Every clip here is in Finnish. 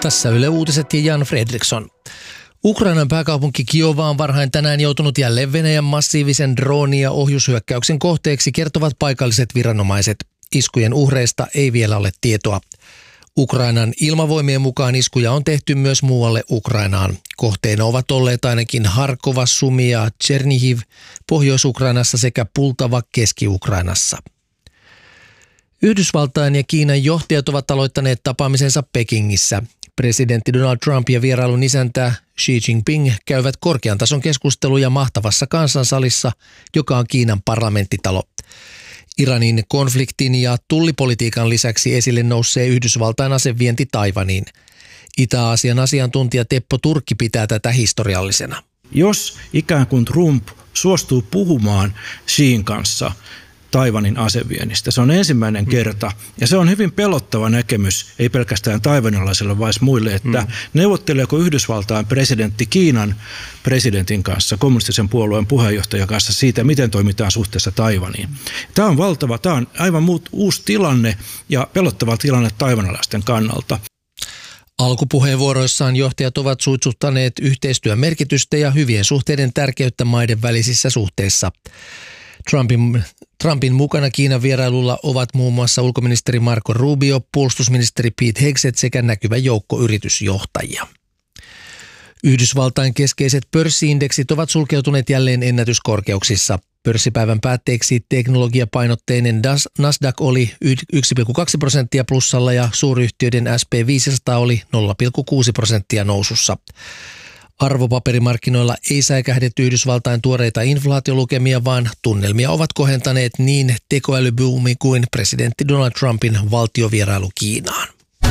Tässä Yle Uutiset ja Jan Fredriksson. Ukrainan pääkaupunki Kiova on varhain tänään joutunut jälleen Venäjän massiivisen drooni- ja ohjushyökkäyksen kohteeksi, kertovat paikalliset viranomaiset. Iskujen uhreista ei vielä ole tietoa. Ukrainan ilmavoimien mukaan iskuja on tehty myös muualle Ukrainaan. Kohteina ovat olleet ainakin Harkova, Sumi ja Chernihiv Pohjois-Ukrainassa sekä Pultava Keski-Ukrainassa. Yhdysvaltain ja Kiinan johtajat ovat aloittaneet tapaamisensa Pekingissä. Presidentti Donald Trump ja vierailun isäntä Xi Jinping käyvät korkean tason keskusteluja mahtavassa kansansalissa, joka on Kiinan parlamenttitalo. Iranin konfliktin ja tullipolitiikan lisäksi esille nousee Yhdysvaltain asevienti Taiwaniin. Itä-Aasian asiantuntija Teppo Turkki pitää tätä historiallisena. Jos ikään kuin Trump suostuu puhumaan Xiin kanssa Taiwanin aseviennistä, se on ensimmäinen kerta ja se on hyvin pelottava näkemys, ei pelkästään taiwanilaisille, vaan muille, että neuvotteleeko Yhdysvaltain presidentti Kiinan presidentin kanssa, kommunistisen puolueen puheenjohtajan kanssa siitä, miten toimitaan suhteessa Taiwaniin. Tämä on valtava, tämä on aivan uusi tilanne ja pelottava tilanne taiwanilaisten kannalta. Alkupuheenvuoroissaan johtajat ovat suitsuttaneet yhteistyön merkitystä ja hyvien suhteiden tärkeyttä maiden välisissä suhteissa. Trumpin mukana Kiinan vierailulla ovat muun muassa ulkoministeri Marco Rubio, puolustusministeri Pete Hegseth sekä näkyvä joukko yritysjohtajia. Yhdysvaltain keskeiset pörssiindeksit ovat sulkeutuneet jälleen ennätyskorkeuksissa. Pörssipäivän päätteeksi teknologiapainotteinen Nasdaq oli 1,2% plussalla ja suuryhtiöiden SP500 oli 0,6% nousussa. Arvopaperimarkkinoilla ei säikähdetty Yhdysvaltain tuoreita inflaatiolukemia, vaan tunnelmia ovat kohentaneet niin tekoälybuumi kuin presidentti Donald Trumpin valtiovierailu Kiinaan.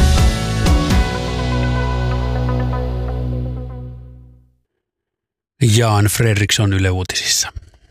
Jan Fredriksson Yle Uutisissa.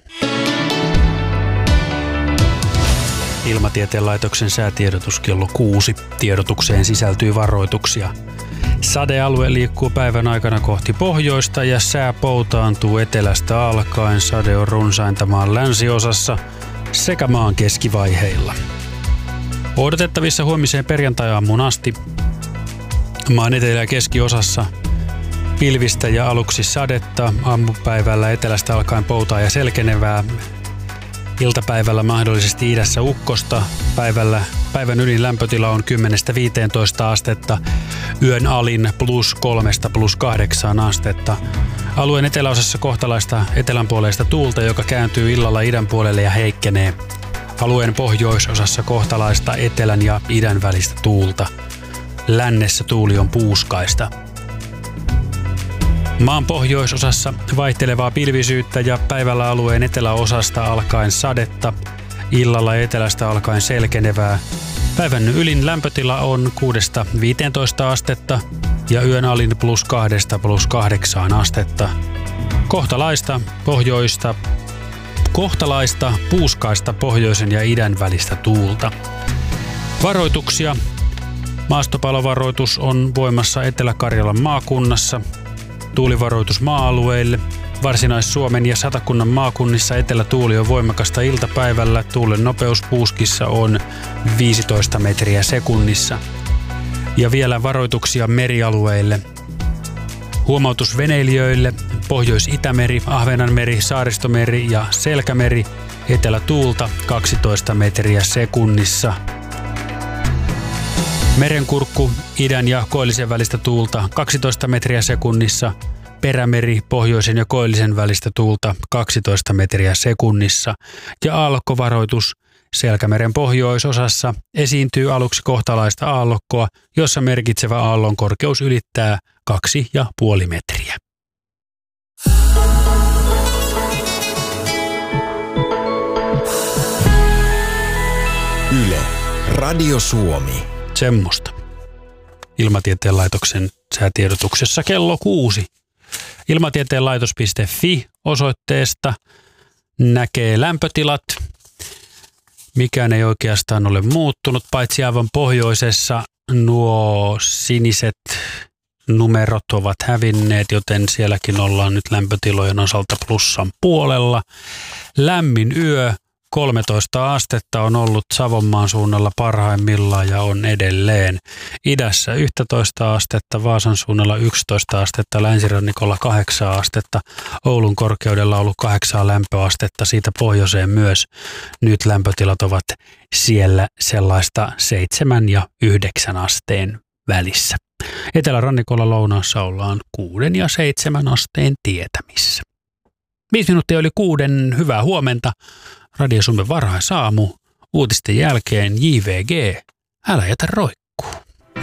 Ilmatieteen laitoksen säätiedotus kello 6. Tiedotukseen sisältyy varoituksia. Sadealue liikkuu päivän aikana kohti pohjoista ja sää poutaantuu etelästä alkaen. Sade on runsainta maan länsiosassa sekä maan keskivaiheilla. Odotettavissa huomiseen perjantai-aamuun asti maan etelä- ja keskiosassa pilvistä ja aluksi sadetta. Aamupäivällä etelästä alkaen poutaa ja selkenevää. Iltapäivällä mahdollisesti idässä ukkosta. Päivän ylin lämpötila on 10–15 astetta. Yön alin +3 +8 astetta. Alueen eteläosassa kohtalaista etelänpuoleista tuulta, joka kääntyy illalla idän puolelle ja heikkenee. Alueen pohjoisosassa kohtalaista etelän ja idän välistä tuulta. Lännessä tuuli on puuskaista. Maan pohjoisosassa vaihtelevaa pilvisyyttä ja päivällä alueen eteläosasta alkaen sadetta, illalla etelästä alkaen selkenevää. Päivän ylin lämpötila on 6–15 astetta ja yön alin +2 +8 astetta. Kohtalaista puuskaista pohjoisen ja idän välistä tuulta. Varoituksia. Maastopalovaroitus on voimassa Etelä-Karjalan maakunnassa. Tuulivaroitus maa-alueille. Varsinais-Suomen ja Satakunnan maakunnissa etelätuuli on voimakasta iltapäivällä. Tuulen nopeus puuskissa on 15 metriä sekunnissa. Ja vielä varoituksia merialueille. Huomautus veneilijöille. Pohjois-Itämeri, Ahvenanmeri, Saaristomeri ja Selkämeri. Etelätuulta 12 metriä sekunnissa. Merenkurkku, idän ja koillisen välistä tuulta 12 metriä sekunnissa. Perämeri, pohjoisen ja koillisen välistä tuulta 12 metriä sekunnissa. Ja aallokkovaroitus. Selkämeren pohjoisosassa esiintyy aluksi kohtalaista aallokkoa, jossa merkitsevä aallon korkeus ylittää 2,5 metriä. Yle, Radio Suomi. Semmosta. Ilmatieteen laitoksen säätiedotuksessa kello 6. Ilmatieteenlaitos.fi osoitteesta näkee lämpötilat. Mikään ei oikeastaan ole muuttunut, paitsi aivan pohjoisessa nuo siniset numerot ovat hävinneet, joten sielläkin ollaan nyt lämpötilojen osalta plussan puolella. Lämmin yö, 13 astetta on ollut Savonmaan suunnalla parhaimmillaan ja on edelleen. Idässä 11 astetta, Vaasan suunnalla 11 astetta, länsirannikolla 8 astetta, Oulun korkeudella on ollut 8 lämpöastetta, siitä pohjoiseen myös. Nyt lämpötilat ovat siellä sellaista 7 ja 9 asteen välissä. Etelärannikolla lounaassa ollaan 6 ja 7 asteen tietämissä. 5 minuuttia yli 6, hyvää huomenta. Radio Suomen varhaisaamu. Uutisten jälkeen JVG. Älä jätä roikkumaan.